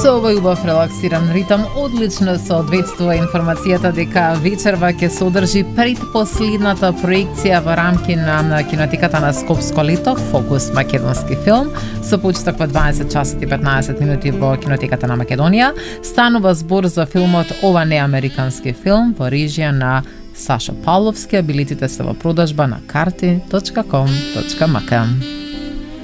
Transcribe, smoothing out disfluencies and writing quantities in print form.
Со овој убав релаксиран ритм одлично соодветствува информацијата дека вечерва ќе содржи предпоследната проекција во рамки на кинотеката на Скопско лето Фокус македонски филм со почеток во 20 часот и 15 минути во кинотеката на Македонија. Станува збор за филмот Ова не американски филм во режија на Саша Павловски, а билетите се во продажба на karti.com.mk.